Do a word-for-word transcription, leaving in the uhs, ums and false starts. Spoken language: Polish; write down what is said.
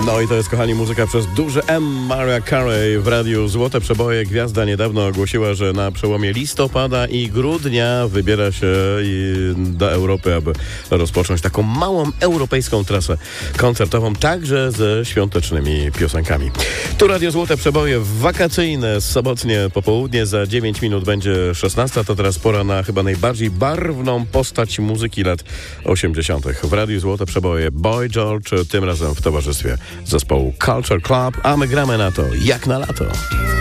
No i to jest, kochani, muzyka przez duże M. Mariah Carey w radiu Złote Przeboje. Gwiazda niedawno ogłosiła, że na przełomie listopada i grudnia wybiera się do Europy, aby rozpocząć taką małą europejską trasę koncertową, także ze świątecznymi piosenkami. Tu Radio Złote Przeboje wakacyjne, sobotnie popołudnie. Za dziewięć minut będzie szesnasta. To teraz pora na chyba najbardziej barwną postać muzyki lat osiemdziesiątych. W radiu Złote Przeboje Boy George, tym razem w towarzystwie zespołu Culture Club, a my gramy na to jak na lato.